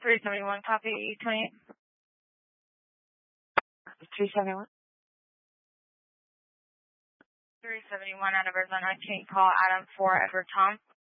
371, copy 28. 371. 371 out of Arizona. Can you call Adam 4 Edward Tom?